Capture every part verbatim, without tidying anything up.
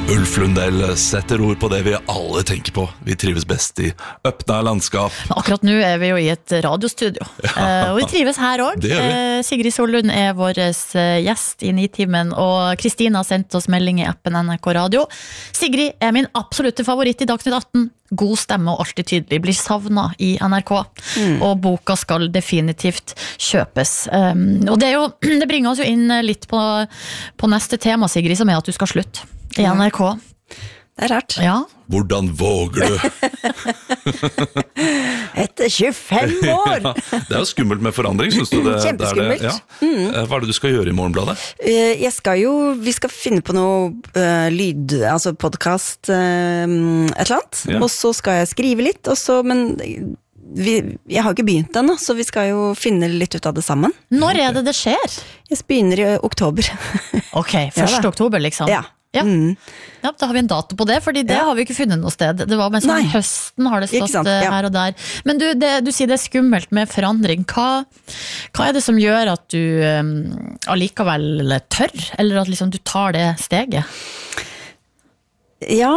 Ulf Lundell setter ord på det vi alle tenker på. Vi trives best i øppna landskap. Men akkurat nå er vi jo i et radiostudio, ja. uh, og vi trives her også. Uh, Sigrid Sollund er vår gjest i Nitimen, og Kristina har sendt oss melding i appen N R K Radio. Sigrid er min absolutte favoritt i Dagsnytt atten. God stemme og alltid tydelig, blir savnet i N R K, mm. og boka skal definitivt kjøpes. Um, og det, er jo, det bringer oss jo inn litt på, på neste tema, Sigrid, som er at du skal slutte i N R K. Det er rart. Ja. Hvordan våger du? Etter tjuefem år! Ja, det er jo skummelt med forandring, synes du det? Kjempeskummelt. Det, ja. mm. Hva er det du skal gjøre i Morgenbladet? Jeg skal jo, vi skal finne på noe uh, lyd, altså podcast, uh, et eller annet. Ja. Og så skal jeg skrive litt, og så, men vi, jeg har ikke begynt ennå, så vi skal jo finne litt ut av det sammen. Når er det det skjer? Jeg begynner i oktober. Ok, første ja, oktober liksom? Ja. Ja. Mm. Ja, da har vi en dato på det, fordi det ja. har vi ikke funnet noe sted. Det var med sånn høsten har det stått ja. her og der. Men du, det, du sier det er skummelt med forandring. Hva, hva er det som gjør at du um, allikevel tør, eller at liksom du tar det steget? Ja,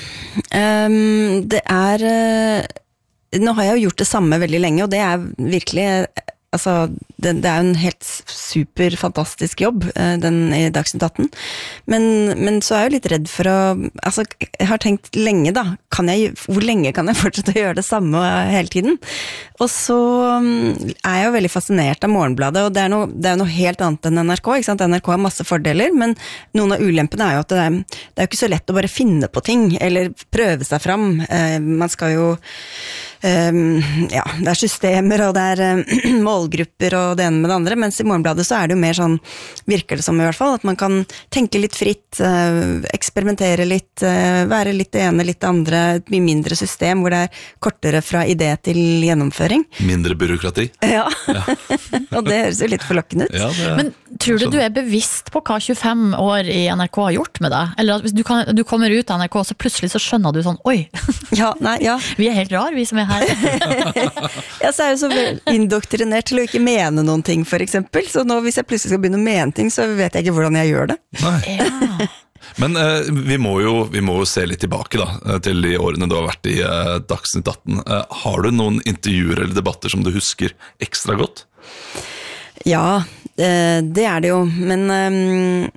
um, det er uh, nå har jeg jo gjort det samme veldig lenge, og det er virkelig altså, det, det er jo en helt super fantastisk jobb, den i Dagsnytt atten. Men, men så er jeg jo litt redd for å, altså, jeg har tenkt lenge da, kan jeg, hvor lenge kan jeg fortsette å gjøre det samme hele tiden? Og så er jeg jo veldig fascinert av Morgenbladet, og det er noe, det er noe helt annet enn N R K, ikke sant? N R K har masse fordeler, men noen av ulempene er jo at det er, det er jo ikke så lett å bare finne på ting, eller prøve seg fram. Man skal jo Um, ja, det er systemer og det er um, målgrupper og det ene med det andre, mens i Morgenbladet så er det jo mer sånn, virker det som i hvert fall, at man kan tenke litt fritt, uh, eksperimentere litt, uh, være litt det ene, litt det andre, et mye mindre system hvor det er kortere fra idé til gjennomføring. Mindre byråkrati. Ja, ja. Og det høres jo litt forlokkende ut. Ja, er, Men tror du du er bevisst på hva tjuefem år i N R K har gjort med deg? Eller at hvis du, kan, du kommer ut av N R K, så plutselig så skjønner du sånn, oi, ja, nei, ja. vi er helt rar, vi som er her. Ja, så er jeg så indoktrinert til å ikke mene noen ting, for eksempel. Så nå hvis jeg plutselig skal begynne å mene ting, så vet jeg ikke hvordan jeg gjør det. Nei. Ja. Men eh, vi, må jo, vi må jo se litt tilbake da, til de årene du har vært i eh, Dagsnytt atten. Eh, har du noen intervjuer eller debatter som du husker ekstra godt? Ja, det, det er det jo. Men um,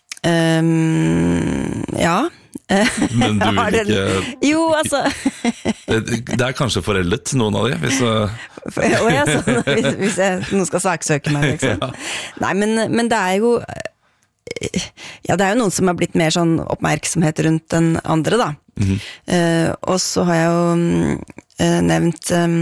um, ja. Men du vil ikke... Jo, altså... det, det er kanskje foreldet, noen av de, hvis... oh, ja, sånn, hvis, hvis jeg nå skal saksøke meg, liksom. Ja. Nei, men, men det er jo... Ja, det er jo noen som har blitt mer sånn oppmerksomhet rundt den andre, da. Mm-hmm. uh, og så har jeg jo uh, nevnt... Um,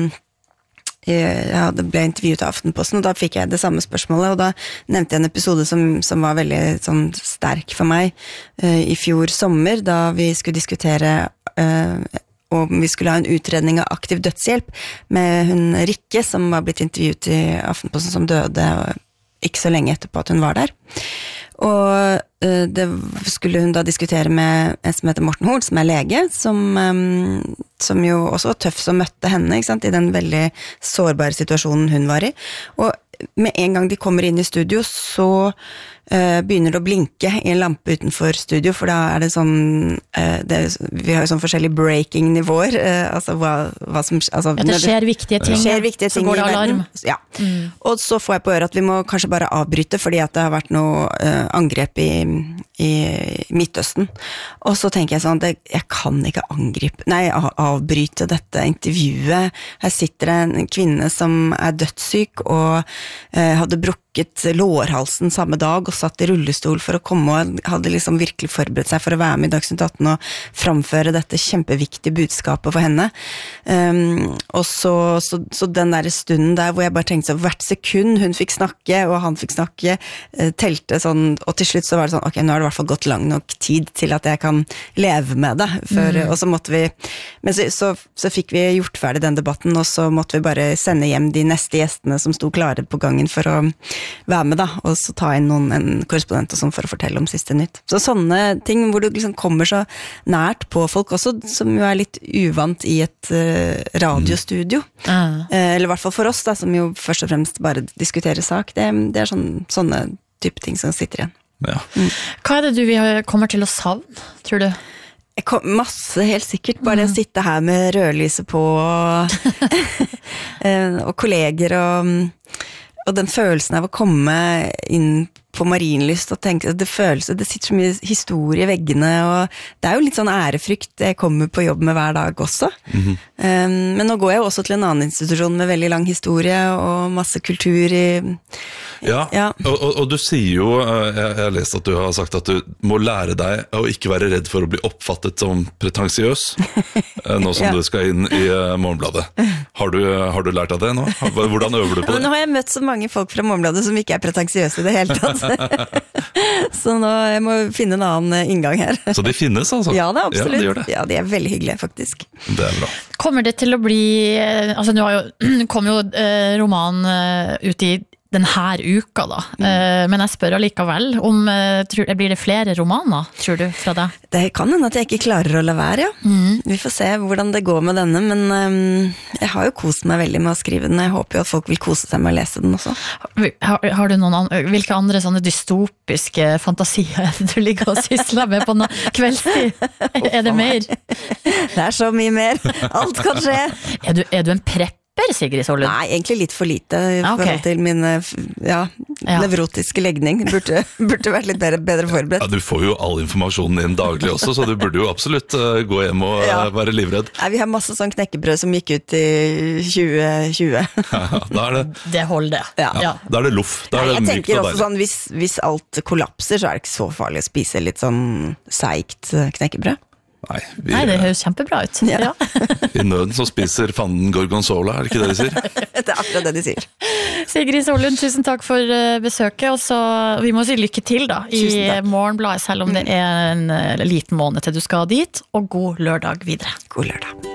ja, det ble intervjuet av Aftenposten, og da fikk jeg det samme spørsmålet, og da nevnte jeg en episode som, som var veldig sånn, sterk for meg uh, i fjor sommer, da vi skulle diskutere uh, om vi skulle ha en utredning av aktiv dødshjelp med hun Rikke, som var blitt intervjuet i Aftenposten, som døde ikke så lenge etterpå at hun var der. Og uh, det skulle hun da diskutere med en som heter Morten Hoel, som er lege, som, um, som jo også var tøff som møtte henne, ikke sant, i den veldig sårbare situasjonen hun var i. Og med en gang de kommer inn i studio, så uh, begynner det å blinke i en lampe utenfor studio, for da er det sånn, uh, det er, vi har jo sånn forskjellige breaking-nivåer, uh, altså hva, hva som... Altså, ja, det skjer viktige ting, skjer viktige ting, så går det alarm. Ja, mm. Og så får jeg på øre at vi må kanskje bare avbryte, fordi at det har vært noe uh, angrep i, i Midtøsten. Og så tenker jeg sånn, det, jeg kan ikke angripe, nei, avbryte dette intervjuet. Her sitter en kvinne som er dødssyk, og uh, hadde brukket lårhalsen samme dag, og satt i rullestol for å komme, og hadde liksom virkelig forberedt seg for å være med i Dagsnytt atten og framføre dette kjempeviktige budskapet for henne. Um, og så, så, så den der stunden der, hvor jeg bare tenkte så, hvert sekund hun fikk snakke, og han fikk snakke, uh, telte sånn, og til slutt så var det sånn, ok, nå har det i hvert fall gått lang nok tid til at jeg kan leve med det, før, mm. og så måtte vi, men så, så, så fikk vi gjort ferdig den debatten, og så måtte vi bare sende hjem de neste gjestene som sto klare på gangen for å være med da, og så ta inn noen, en korrespondent og sånn for å fortelle om siste nytt. Så sånne ting hvor du liksom kommer så nært på folk også, som jo er litt uvant i et uh, radiostudio. Mm. Uh. Eller i hvert fall for oss da, som jo først og fremst bare diskuterer sak. Det, det er sånn, sånne type ting som sitter igjen. Ja. Mm. Hva er det du vi kommer til å savne, tror du? Jeg kom, masse, helt sikkert. Bare det å sitte her med rødlyset på, og, og kolleger, og, og den følelsen av å komme inn på Marienlyst og tenke, det føles, det sitter så mye historie i veggene, og det er jo litt sånn ærefrykt jeg kommer på jobb med hver dag også. Mm-hmm. Um, men nå går jeg jo også til en annen institusjon med veldig lang historie og masse kultur i... Ja, ja. Og, og, og du sier jo, jeg, jeg har lest at du har sagt at du må lære deg å ikke være redd for å bli oppfattet som pretensiøs, nå som ja. Du skal inn i Morgenbladet. Har du, har du lært av det nå? Hvordan øver du på det? Ja, nå har jeg møtt så mange folk fra Morgenbladet som ikke er pretensiøse i det hele tatt. Så nå jeg må finne en annen inngang her. Så de finnes altså? Ja, det er absolutt. Ja, de, det. Ja, de er veldig hyggelige faktisk. Det er bra. Kommer det til å bli, altså nå kom jo eh, roman uh, ut i den her uka da, mm. uh, men jeg spør allikevel om, uh, tror, blir det flere romaner, tror du, fra deg? Det kan hende at jeg ikke klarer å la være, ja. Mm. Vi får se hvordan det går med denne, men um, jeg har jo kost meg veldig med å skrive den, jeg håper jo at folk vil kose seg med å lese den også. Har, har du noen andre, hvilke andre sånne dystopiske fantasier du ligger og sysler med på kveldstid? Er det mer? Det er så mye mer, alt kan skje. Er du, er du en prepp? Sigrid Sollund? Nei, egentlig litt for lite i ah, okay. forhold til min ja, ja. nevrotiske legning. Burde, burde vært litt bedre, bedre forberedt. Ja, du får jo all informasjonen inn daglig også, så du burde jo absolutt uh, gå hjem og ja. uh, være livredd. Nei, vi har masse sånn knekkebrød som gikk ut i tjue tjue. Ja, da er det... Det holder det. Ja. Ja, da er det loff. Da er Nei, jeg det tenker også deilig. sånn, hvis, hvis alt kollapser, så er det ikke så farlig å spise litt sånn seigt knekkebrød. Nei, vi, Nei, det høres kjempebra ut. Ja. Ja. I nøden så spiser fanden gorgonzola, er det ikke det de sier? Det er akkurat det de sier. Sigrid Sollund, tusen takk for besøket, og så vi må si lykke til da, i Morgenbladet, selv om det er en liten måned til du skal dit, og god lørdag videre. God lørdag.